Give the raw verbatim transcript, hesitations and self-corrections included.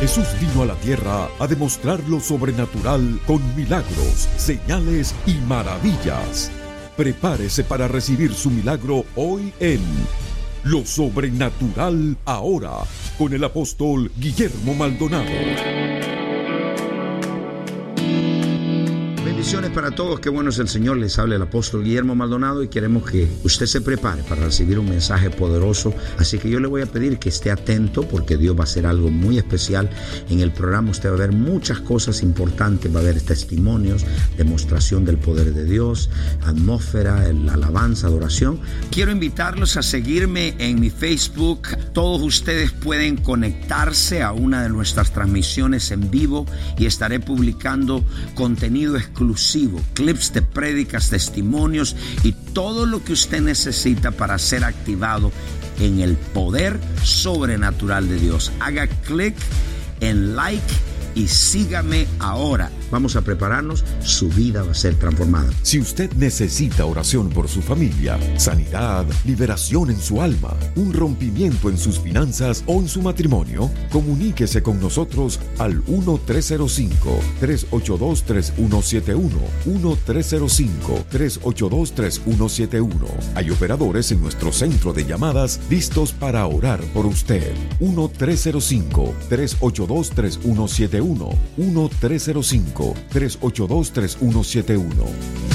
Jesús vino a la tierra a demostrar lo sobrenatural con milagros, señales y maravillas. Prepárese para recibir su milagro hoy en Lo Sobrenatural Ahora, con el apóstol Guillermo Maldonado. Bendiciones para todos, qué bueno es el Señor. Les habla el apóstol Guillermo Maldonado y queremos que usted se prepare para recibir un mensaje poderoso. Así que yo le voy a pedir que esté atento porque Dios va a hacer algo muy especial en el programa. Usted va a ver muchas cosas importantes, va a haber testimonios, demostración del poder de Dios, atmósfera, la alabanza, adoración. Quiero invitarlos a seguirme en mi Facebook. Todos ustedes pueden conectarse a una de nuestras transmisiones en vivo y estaré publicando contenido exclusivo, clips de prédicas, testimonios y todo lo que usted necesita para ser activado en el poder sobrenatural de Dios. Haga clic en like y sígame ahora. Vamos a prepararnos, su vida va a ser transformada. Si usted necesita oración por su familia, sanidad, liberación en su alma, un rompimiento en sus finanzas o en su matrimonio, comuníquese con nosotros al uno tres cero cinco, tres ocho dos, tres uno siete uno, uno tres cero cinco, tres ocho dos, tres uno siete uno. Hay operadores en nuestro centro de llamadas listos para orar por usted. uno tres cero cinco, tres ocho dos, tres uno siete uno, uno tres cero cinco, tres ocho dos, tres uno siete uno.